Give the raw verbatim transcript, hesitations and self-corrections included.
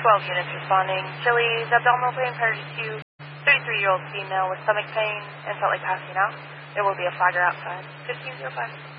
twelve units responding. Chili's, abdominal pain prior to two. thirty-three-year-old female with stomach pain and felt like passing out. There will be a flagger outside. fifteen oh five.